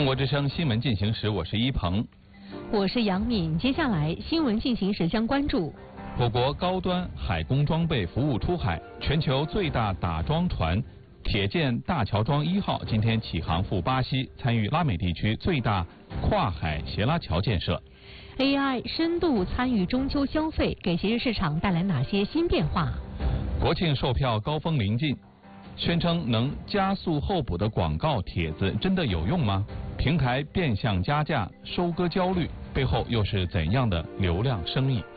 中国之声新闻进行时，我是一鹏， 我是杨敏。接下来新闻进行时将关注： 我国高端海工装备服务出海，全球最大打桩船铁建大乔桩1号今天启航赴巴西，参与拉美地区最大跨海协拉桥建设。 AI 深度参与中秋消费，给节日市场带来哪些新变化？ 国庆售票高峰临近，宣称能加速候补的广告帖子真的有用吗？平台变相加价收割焦虑，背后又是怎样的流量生意？